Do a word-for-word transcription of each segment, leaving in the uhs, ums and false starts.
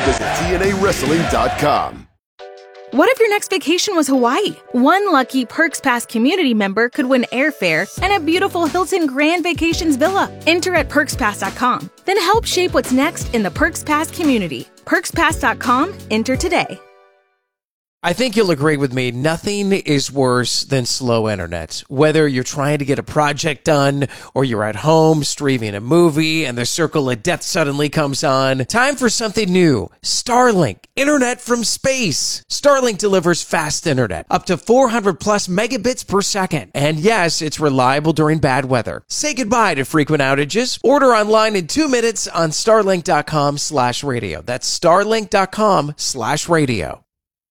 Visit T N A wrestling dot com. What if your next vacation was Hawaii? One lucky Perks Pass community member could win airfare and a beautiful Hilton Grand Vacations villa. Enter at perks pass dot com. Then help shape what's next in the Perks Pass community. perks pass dot com. Enter today. I think you'll agree with me. Nothing is worse than slow internet. Whether you're trying to get a project done or you're at home streaming a movie and the circle of death suddenly comes on. Time for something new. Starlink. Internet from space. Starlink delivers fast internet. Up to four hundred plus megabits per second. And yes, it's reliable during bad weather. Say goodbye to frequent outages. Order online in two minutes on starlink dot com slash radio. That's starlink dot com slash radio.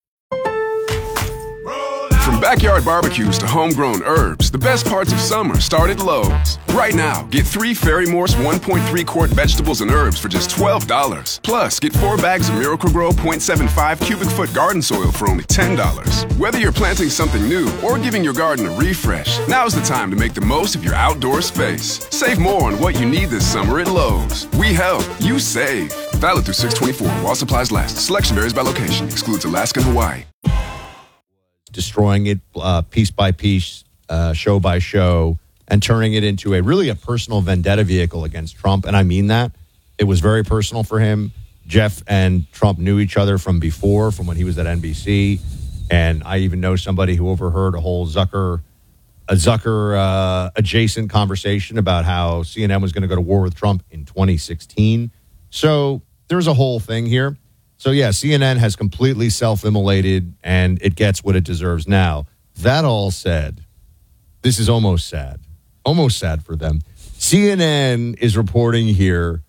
From backyard barbecues to homegrown herbs, the best parts of summer start at Lowe's. Right now, get three Fairy Morse one point three quart vegetables and herbs for just twelve dollars. Plus, get four bags of Miracle-Gro point seven five cubic foot garden soil for only ten dollars. Whether you're planting something new or giving your garden a refresh, now's the time to make the most of your outdoor space. Save more on what you need this summer at Lowe's. We help, you save. Valid through six twenty-four while supplies last. Selection varies by location. Excludes Alaska and Hawaii. Destroying it uh, piece by piece, uh, show by show, and turning it into a really a personal vendetta vehicle against Trump. And I mean that. It was very personal for him. Jeff and Trump knew each other from before, from when he was at N B C. And I even know somebody who overheard a whole Zucker, a Zucker uh, adjacent conversation about how C N N was going to go to war with Trump in twenty sixteen. So there's a whole thing here. So, yeah, C N N has completely self-immolated, and it gets what it deserves now. That all said, this is almost sad. Almost sad for them. C N N is reporting here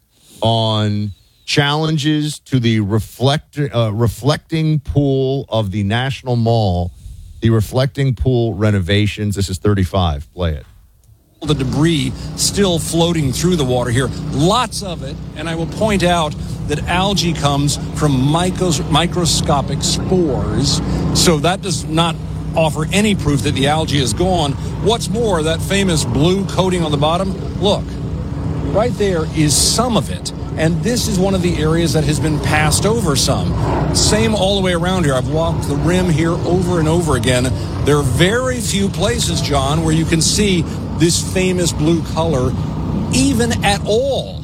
on challenges to the reflect, uh, reflecting pool of the National Mall, the reflecting pool renovations. This is thirty-five. Play it. The debris still floating through the water here, lots of it, and I will point out that algae comes from micros, microscopic spores, so that does not offer any proof that the algae is gone. What's more, that famous blue coating on the bottom, look, right there is some of it, and this is one of the areas that has been passed over some. Same all the way around here. I've walked the rim here over and over again. There are very few places, John, where you can see this famous blue color even at all.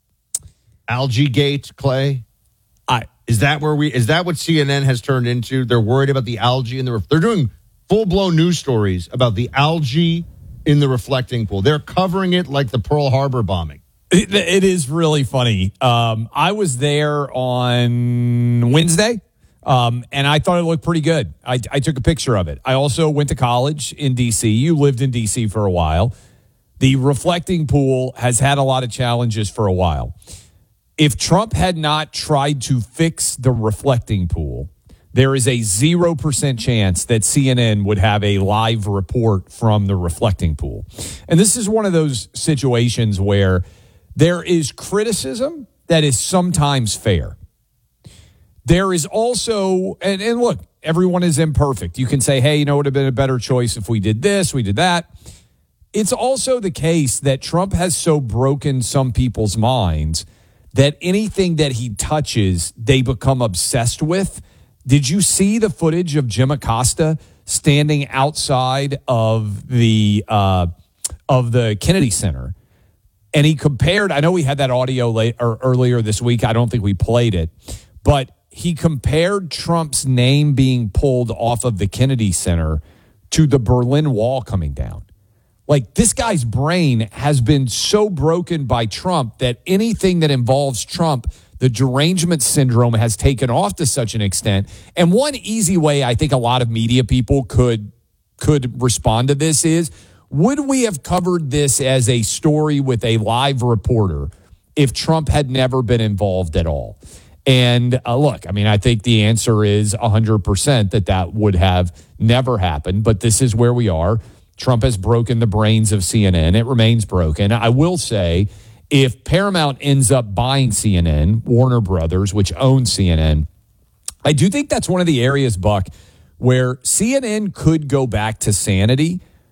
Algae Gate, Clay. I is that where we is that what C N N has turned into? They're worried about the algae in the they're doing full-blown news stories about the algae in the reflecting pool. They're covering it like the Pearl Harbor bombing. It, it is really funny. Um, I was there on Wednesday, um, and I thought it looked pretty good. I, I took a picture of it. I also went to college in D C. You lived in D C for a while. The reflecting pool has had a lot of challenges for a while. If Trump had not tried to fix the reflecting pool, there is a zero percent chance that C N N would have a live report from the reflecting pool. And this is one of those situations where there is criticism that is sometimes fair. There is also, and, and look, everyone is imperfect. You can say, hey, you know, it would have been a better choice if we did this, we did that. It's also the case that Trump has so broken some people's minds that anything that he touches, they become obsessed with. Did you see the footage of Jim Acosta standing outside of the uh, of the Kennedy Center? And he compared, I know we had that audio late, or earlier this week. I don't think we played it. But he compared Trump's name being pulled off of the Kennedy Center to the Berlin Wall coming down. Like, this guy's brain has been so broken by Trump that anything that involves Trump, the derangement syndrome has taken off to such an extent. And one easy way I think a lot of media people could could respond to this is, would we have covered this as a story with a live reporter if Trump had never been involved at all? And uh, look, I mean, I think the answer is one hundred percent that that would have never happened. But this is where we are. Trump has broken the brains of C N N. It remains broken. I will say, if Paramount ends up buying C N N, Warner Brothers, which owns C N N, I do think that's one of the areas, Buck, where C N N could go back to sanity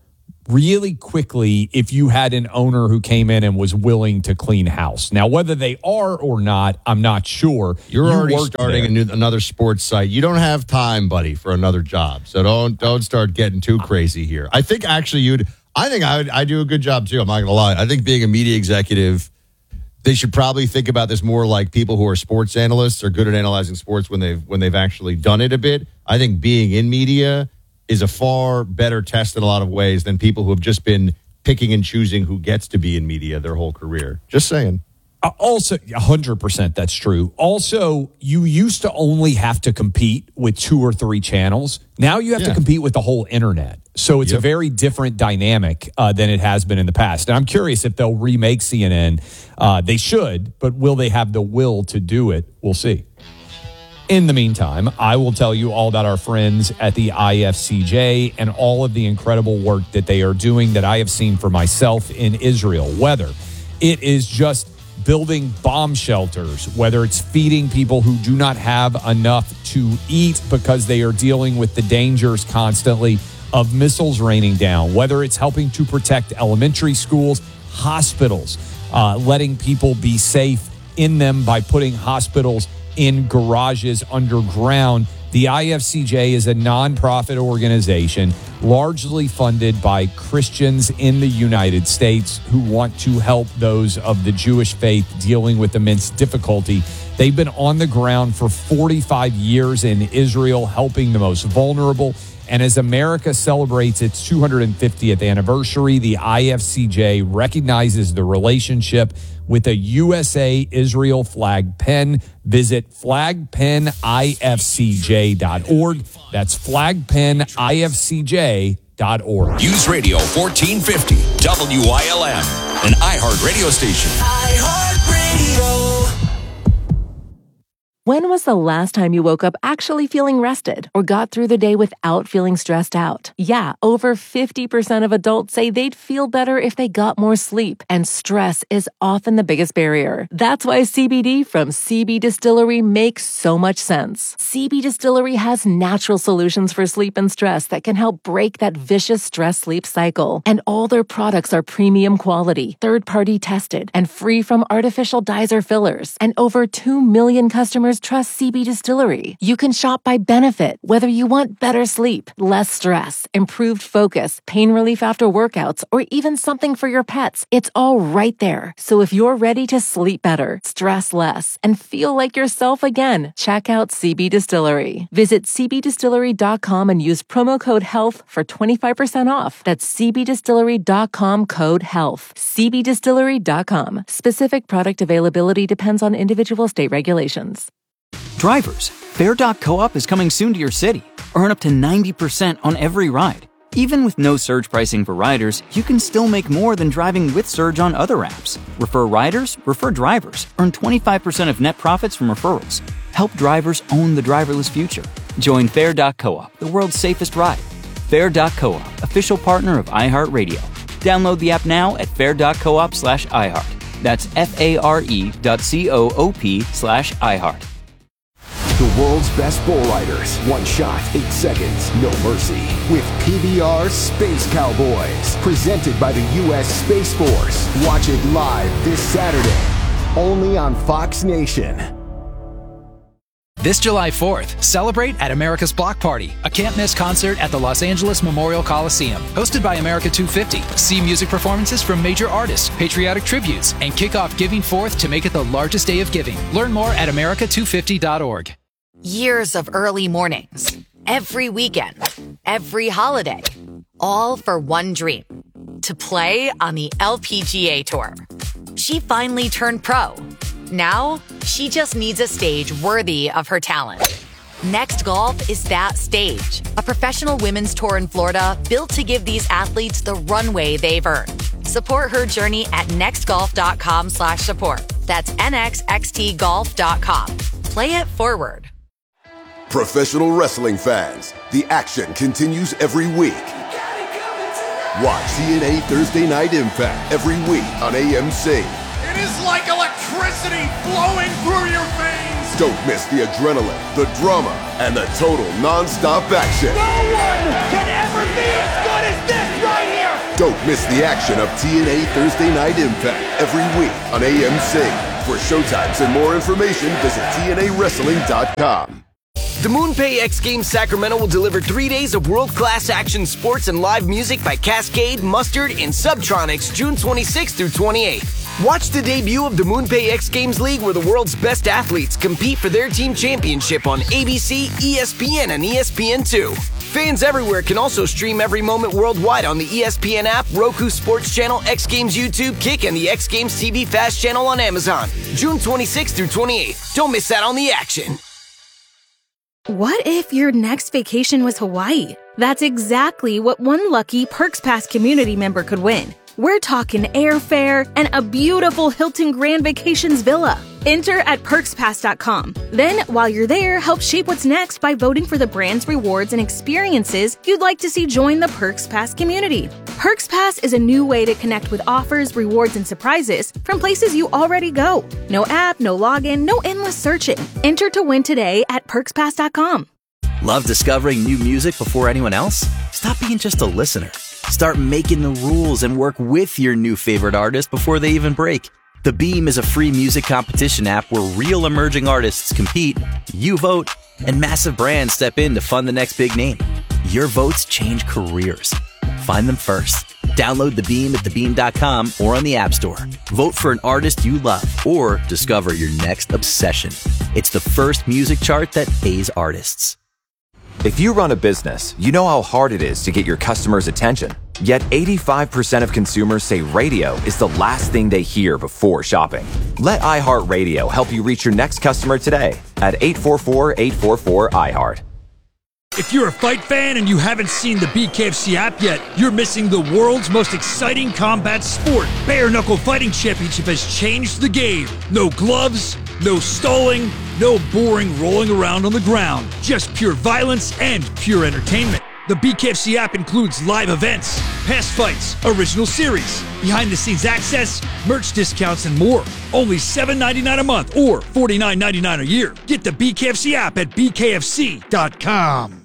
really quickly if you had an owner who came in and was willing to clean house. Now, whether they are or not, I'm not sure. You're You already worked starting a there. new, another sports site. You don't have time, buddy, for another job. So don't don't start getting too crazy here. I think actually you'd. I think I would. I do a good job too. I'm not going to lie. I think being a media executive, they should probably think about this more like people who are sports analysts are good at analyzing sports when they've when they've actually done it a bit. I think being in media is a far better test in a lot of ways than people who have just been picking and choosing who gets to be in media their whole career. Just saying. Uh, also, one hundred percent that's true. Also, you used to only have to compete with two or three channels. Now you have Yeah. to compete with the whole internet. So it's Yep. a very different dynamic uh, than it has been in the past. And I'm curious if they'll remake C N N. Uh, they should, but will they have the will to do it? We'll see. In the meantime, I will tell you all about our friends at the I F C J and all of the incredible work that they are doing that I have seen for myself in Israel. Whether it is just building bomb shelters, whether it's feeding people who do not have enough to eat because they are dealing with the dangers constantly of missiles raining down, whether it's helping to protect elementary schools, hospitals, uh, letting people be safe in them by putting hospitals in garages underground. The I F C J is a nonprofit organization largely funded by Christians in the United States who want to help those of the Jewish faith dealing with immense difficulty. They've been on the ground for forty-five years in Israel, helping the most vulnerable. And as America celebrates its two hundred fiftieth anniversary, the I F C J recognizes the relationship with a U S A Israel flag pen. Visit flag pen I F C J dot org. That's flag pen I F C J dot org. News Radio fourteen fifty, W I L M, an iHeart radio station. iHeartRadio. When was the last time you woke up actually feeling rested or got through the day without feeling stressed out? Yeah, over fifty percent of adults say they'd feel better if they got more sleep, and stress is often the biggest barrier. That's why C B D from C B Distillery makes so much sense. C B Distillery has natural solutions for sleep and stress that can help break that vicious stress-sleep cycle. And all their products are premium quality, third-party tested, and free from artificial dyes or fillers. And over two million customers trust C B Distillery. You can shop by benefit, whether you want better sleep, less stress, improved focus, pain relief after workouts, or even something for your pets. It's all right there. So if you're ready to sleep better, stress less, and feel like yourself again, check out C B Distillery. Visit C B distillery dot com and use promo code HEALTH for twenty-five percent off. That's C B distillery dot com code HEALTH. C B distillery dot com. Specific product availability depends on individual state regulations. Drivers, Fair dot coop is coming soon to your city. Earn up to ninety percent on every ride. Even with no surge pricing for riders, you can still make more than driving with Surge on other apps. Refer riders, refer drivers. Earn twenty-five percent of net profits from referrals. Help drivers own the driverless future. Join Fair dot coop, the world's safest ride. Fair dot coop, official partner of iHeartRadio. Download the app now at fair dot coop slash iHeart. That's F-A-R-E dot C-O-O-P slash iHeart. The world's best bull riders. One shot, eight seconds, no mercy. With P B R Space Cowboys. Presented by the U S Space Force. Watch it live this Saturday. Only on Fox Nation. This July fourth, celebrate at America's Block Party, a can't-miss concert at the Los Angeles Memorial Coliseum. Hosted by America two fifty. See music performances from major artists, patriotic tributes, and kick off Giving Fourth to make it the largest day of giving. Learn more at america two fifty dot org. Years of early mornings, every weekend, every holiday, all for one dream, to play on the L P G A Tour. She finally turned pro. Now, she just needs a stage worthy of her talent. Next Golf is that stage, a professional women's tour in Florida built to give these athletes the runway they've earned. Support her journey at nextgolf.com slash support. That's N X X T golf dot com. Play it forward. Professional wrestling fans, the action continues every week. Watch T N A Thursday Night Impact every week on A M C. It is like electricity flowing through your veins. Don't miss the adrenaline, the drama, and the total non-stop action. No one can ever be as good as this right here. Don't miss the action of T N A Thursday Night Impact every week on A M C. For showtimes and more information, visit T N A wrestling dot com. The MoonPay X Games Sacramento will deliver three days of world-class action sports and live music by Cascade, Mustard, and Subtronics June twenty-sixth through twenty-eighth. Watch the debut of the MoonPay X Games League, where the world's best athletes compete for their team championship on A B C, E S P N, and E S P N two. Fans everywhere can also stream every moment worldwide on the E S P N app, Roku Sports Channel, X Games YouTube, Kick, and the X Games T V Fast Channel on Amazon. June twenty-sixth through twenty-eighth. Don't miss out on the action. What if your next vacation was Hawaii? That's exactly what one lucky Perks Pass community member could win. We're talking airfare and a beautiful Hilton Grand Vacations villa. Enter at perks pass dot com. Then, while you're there, help shape what's next by voting for the brands, rewards, and experiences you'd like to see join the Perks Pass community. Perks Pass is a new way to connect with offers, rewards, and surprises from places you already go. No app, no login, no endless searching. Enter to win today at perks pass dot com. Love discovering new music before anyone else? Stop being just a listener. Start making the rules and work with your new favorite artist before they even break. The Beam is a free music competition app where real emerging artists compete, you vote, and massive brands step in to fund the next big name. Your votes change careers. Find them first. Download The Beam at the beam dot com or on the App Store. Vote for an artist you love or discover your next obsession. It's the first music chart that pays artists. If you run a business, you know how hard it is to get your customers' attention. Yet eighty-five percent of consumers say radio is the last thing they hear before shopping. Let iHeartRadio help you reach your next customer today at eight four four, eight four four, I heart. If you're a fight fan and you haven't seen the B K F C app yet, you're missing the world's most exciting combat sport. Bare Knuckle Fighting Championship has changed the game. No gloves, no stalling, no boring rolling around on the ground. Just pure violence and pure entertainment. The B K F C app includes live events, past fights, original series, behind-the-scenes access, merch discounts, and more. Only seven dollars and ninety-nine cents a month or forty-nine dollars and ninety-nine cents a year. Get the B K F C app at b k f c dot com.